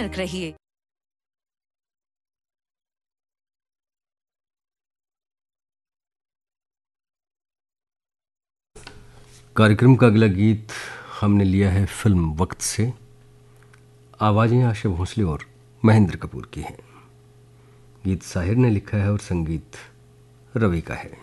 सतर्क रहिए। कार्यक्रम का अगला गीत हमने लिया है फिल्म वक्त से। आवाज़ें आशा भोसले और महेंद्र कपूर की हैं। गीत साहिर ने लिखा है और संगीत रवि का है।